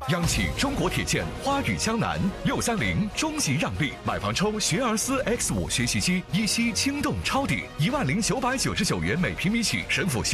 央企中国铁建花语江南630中级让利，买房抽学而思 X5 学习机，一息轻动抄底，10999元每平米起，省府